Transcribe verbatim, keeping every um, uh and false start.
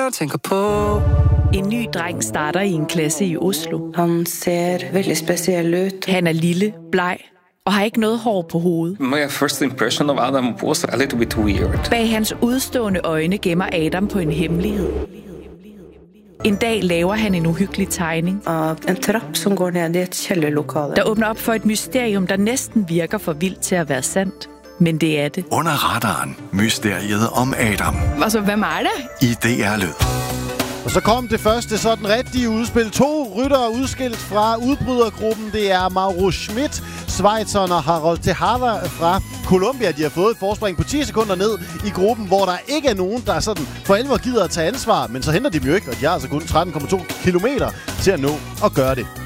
jeg tænker på. En ny dreng starter i en klasse i Oslo. Han ser veldig speciel ud. Han er lille, bleg og har ikke noget hår på hovedet. My first impression of Adam was a little bit weird. Bag hans udstående øjne gemmer Adam på en hemmelighed. En dag laver han en uhyggelig tegning Av en trapp som går ned i et kælderlokale. der åbner op for et mysterium, der næsten virker for vildt til at være sandt. Men det er det. Under radaren. Mysteriet om Adam. Altså, hvem er det? I D R Lyd. Og så kom det første sådan rigtige udspil. To ryttere udskilt fra udbrydergruppen. Det er Mauro Schmidt, schweizeren og Harold Tejada fra Colombia. De har fået et forspring på ti sekunder ned i gruppen, hvor der ikke er nogen, der sådan for alvor gider at tage ansvar. Men så henter de dem jo ikke, og de har altså kun tretten komma to kilometer til at nå at gøre det.